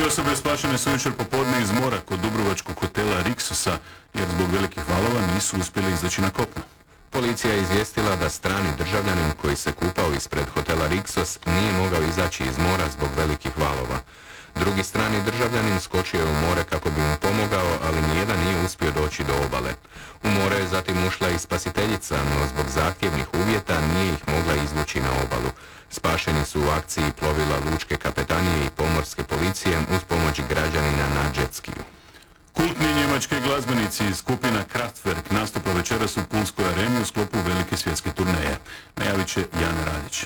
Tri osobe spašene su jučer popodne iz mora kod dubrovačkog hotela Riksosa, jer zbog velikih valova nisu uspjeli izaći na kopno. Policija je izvijestila da strani državljanin koji se kupao ispred hotela Riksos nije mogao izaći iz mora zbog velikih valova. Drugi strani državljanin skočio je u more kako bi mu pomogao, ali nijedan nije uspio doći do obale. U more je zatim ušla i spasiteljica, no zbog zahtjevnih uvjeta nije ih mogla izvući na obalu. Spašeni su u akciji plovila lučke kapetanije i pomorske policije uz pomoć građanina na džetskiju. Kultni njemački glazbenici iz skupina Kraftwerk nastupa večeras u Pulskoj areni u sklopu velike svjetske turneje. Najavit će Jan Radić.